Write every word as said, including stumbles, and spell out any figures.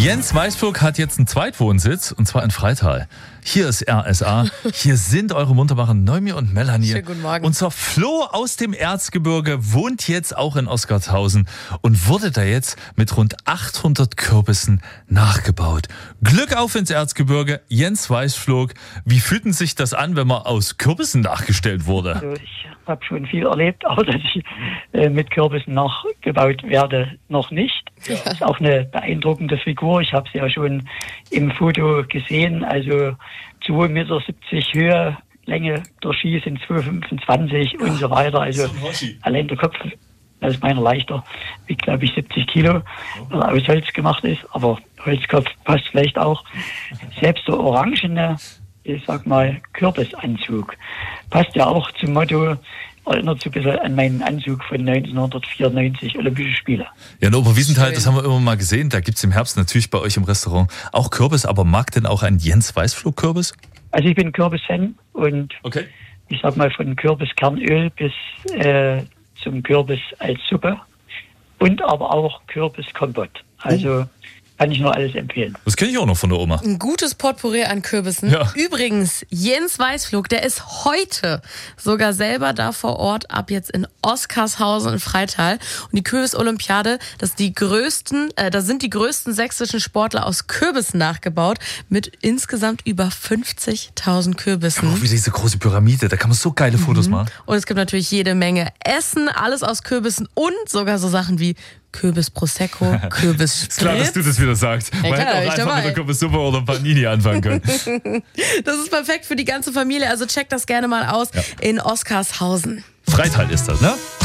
Jens Weißflog hat jetzt einen Zweitwohnsitz, und zwar in Freital. Hier ist R S A, hier sind eure wunderbaren Noemi und Melanie. Schönen guten Morgen. Unser Flo aus dem Erzgebirge wohnt jetzt auch in Oskarshausen und wurde da jetzt mit rund achthundert Kürbissen nachgebaut. Glück auf ins Erzgebirge, Jens Weißflog. Wie fühlt denn sich das an, wenn man aus Kürbissen nachgestellt wurde? Also ich habe schon viel erlebt, aber dass ich äh, mit Kürbissen nachgebaut werde, noch nicht. Ja. Das ist auch eine beeindruckende Figur. Ich habe sie ja schon im Foto gesehen. Also zwei Meter siebzig Höhe, Länge der Ski sind zwei Meter fünfundzwanzig und so weiter. Also allein der Kopf, das ist meiner leichter, wiegt glaube ich siebzig Kilo, weil er aus Holz gemacht ist. Aber Holzkopf passt vielleicht auch. Selbst der orangene, ich sag mal, Kürbisanzug passt ja auch zum Motto, erinnert so ein bisschen an meinen Anzug von neunzehnhundertvierundneunzig, Olympische Spiele. Ja, in Oberwiesenthal, das haben wir immer mal gesehen, da gibt es im Herbst natürlich bei euch im Restaurant auch Kürbis, aber mag denn auch ein Jens Weißflog Kürbis? Also ich bin Kürbis-Fan und okay. Ich sag mal von Kürbiskernöl bis äh, zum Kürbis als Suppe und aber auch Kürbiskompott. Also oh. Kann ich nur alles empfehlen. Das kenne ich auch noch von der Oma. Ein gutes Potpourri an Kürbissen. Ja. Übrigens, Jens Weißflog, der ist heute sogar selber da vor Ort, ab jetzt in Oskarshausen in Freital. Und die Kürbis-Olympiade, das ist die größten, äh, da sind die größten sächsischen Sportler aus Kürbissen nachgebaut, mit insgesamt über fünfzigtausend Kürbissen. Auch wie diese große Pyramide, da kann man so geile Fotos mhm. machen. Und es gibt natürlich jede Menge Essen, alles aus Kürbissen und sogar so Sachen wie Kürbis Prosecco, Kürbis Spritz. Ist klar, dass du das wieder sagst. Man ja, hätte auch einfach dabei. mit der Kürbissuppe oder Panini anfangen können. Das ist perfekt für die ganze Familie, also checkt das gerne mal aus ja. in Oskarshausen. Freital ist das, ne?